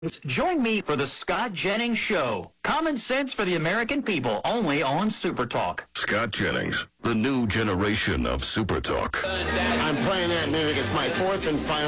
Join me for the Scott Jennings Show. Common sense for the American people, only on Super Talk. Scott Jennings, the new generation of Super Talk. I'm playing that music. It's my fourth and final.